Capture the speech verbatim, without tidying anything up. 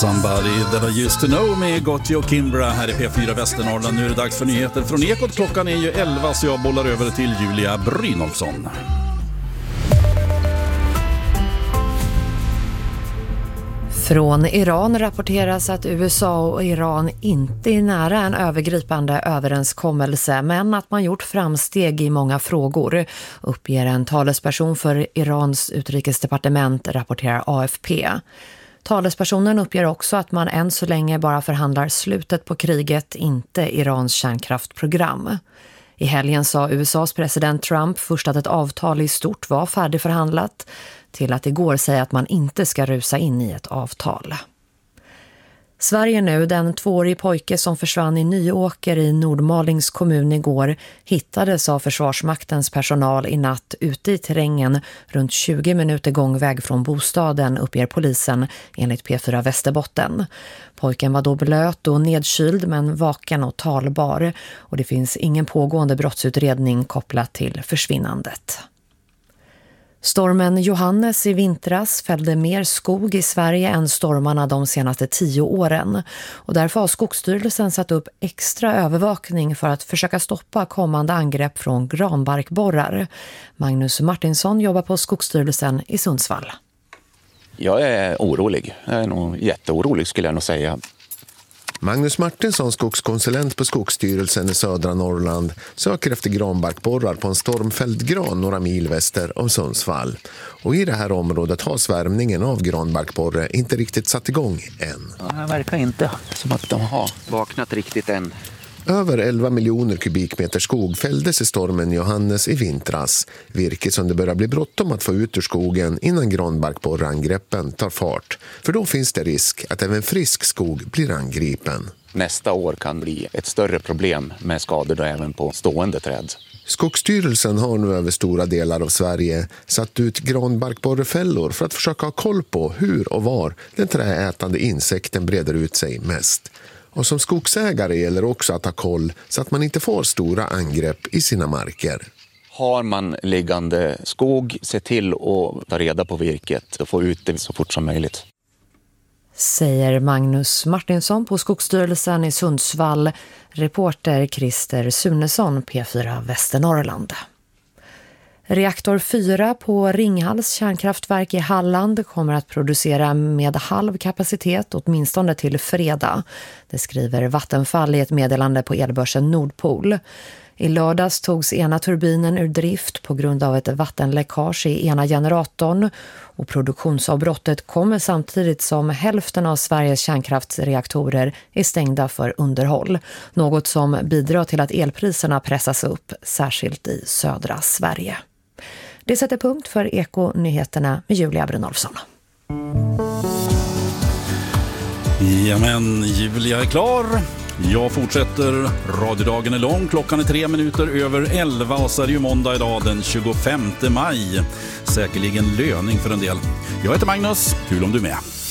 Somebody that I used to know med Gotye och Kimbra här i P fyra Västernorrland. Nu är det dags för nyheter från Ekot. Klockan är ju elva så jag bollar över till Julia Brynolfsson. Från Iran rapporteras att U S A och Iran inte är nära en övergripande överenskommelse, men att man gjort framsteg i många frågor, uppger en talesperson för Irans utrikesdepartement, rapporterar A F P. Talespersonen uppger också att man än så länge bara förhandlar slutet på kriget, inte Irans kärnkraftprogram. I helgen sa U S A:s president Trump först att ett avtal i stort var färdigförhandlat, till att igår säga att man inte ska rusa in i ett avtal. Sverige nu, den tvåårig pojke som försvann i Nyåker i Nordmalings kommun igår, hittades av Försvarsmaktens personal i natt ute i terrängen runt tjugo minuter gångväg från bostaden, uppger polisen enligt P fyra Västerbotten. Pojken var då blöt och nedkyld men vaken och talbar, och det finns ingen pågående brottsutredning kopplat till försvinnandet. Stormen Johannes i vintras fällde mer skog i Sverige än stormarna de senaste tio åren. Och därför har Skogsstyrelsen satt upp extra övervakning för att försöka stoppa kommande angrepp från granbarkborrar. Magnus Martinsson jobbar på Skogsstyrelsen i Sundsvall. Jag är orolig. Jag är nog jätteorolig skulle jag nog säga. Magnus Martinsson, skogskonsulent på Skogsstyrelsen i södra Norrland, söker efter granbarkborrar på en stormfälld gran några mil väster om Sundsvall. Och i det här området har svärmningen av granbarkborre inte riktigt satt igång än. Ja, det verkar inte som att de har vaknat riktigt än. Över elva miljoner kubikmeter skog fälldes i stormen Johannes i vintras. Virke som det börjar bli bråttom att få ut ur skogen innan granbarkborreangreppen tar fart. För då finns det risk att även frisk skog blir angripen. Nästa år kan bli ett större problem med skador då även på stående träd. Skogsstyrelsen har nu över stora delar av Sverige satt ut granbarkborrefällor för att försöka ha koll på hur och var den träätande insekten breder ut sig mest. Och som skogsägare gäller också att ha koll så att man inte får stora angrepp i sina marker. Har man liggande skog, se till att ta reda på virket och få ut det så fort som möjligt. Säger Magnus Martinsson på Skogsstyrelsen i Sundsvall, reporter Christer Sunesson, P fyra Västernorrland. Reaktor fyra på Ringhals kärnkraftverk i Halland kommer att producera med halv kapacitet åtminstone till fredag. Det skriver Vattenfall i ett meddelande på elbörsen Nordpol. I lördags togs ena turbinen ur drift på grund av ett vattenläckage i ena generatorn, och produktionsavbrottet kommer samtidigt som hälften av Sveriges kärnkraftsreaktorer är stängda för underhåll. Något som bidrar till att elpriserna pressas upp, särskilt i södra Sverige. Det sätter punkt för Eko-nyheterna med Julia Brynolfsson. Jamen, Julia är klar. Jag fortsätter. Radiodagen är lång. Klockan är tre minuter över elva och så är det ju måndag idag den tjugofemte maj. Säkerligen löning för en del. Jag heter Magnus. Kul om du är med.